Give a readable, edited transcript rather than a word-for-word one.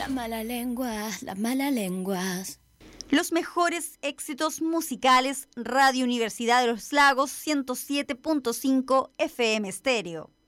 mala lengua, las malas lenguas. Los mejores éxitos musicales, Radio Universidad de los Lagos 107.5 FM Estéreo.